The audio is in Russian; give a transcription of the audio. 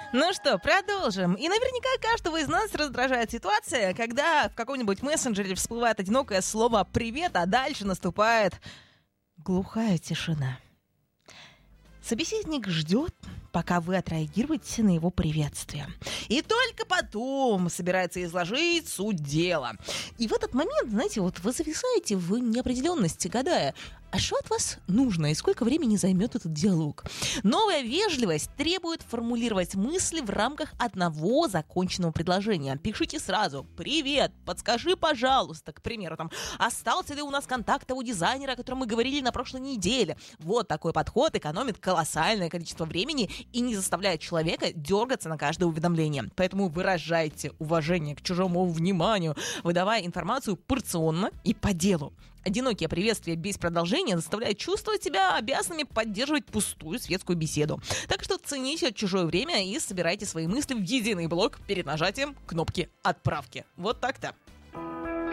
Ну что, продолжим. И наверняка каждого из нас раздражает ситуация, когда в каком-нибудь мессенджере всплывает одинокое слово «привет», а дальше наступает глухая тишина. Собеседник ждет, пока вы отреагируете на его приветствие. И только потом собирается изложить суть дела. И в этот момент, знаете, вот вы зависаете в неопределенности, гадая, а что от вас нужно и сколько времени займет этот диалог? Новая вежливость требует формулировать мысли в рамках одного законченного предложения. Пишите сразу «Привет, подскажи, пожалуйста», к примеру, там, остался ли у нас контакт того дизайнера, о котором мы говорили на прошлой неделе. Вот такой подход экономит колоссальное количество времени и не заставляет человека дергаться на каждое уведомление. Поэтому выражайте уважение к чужому вниманию, выдавая информацию порционно и по делу. Одинокие приветствия без продолжения заставляют чувствовать себя обязанными поддерживать пустую светскую беседу. Так что цените чужое время и собирайте свои мысли в единый блок перед нажатием кнопки отправки. Вот так-то.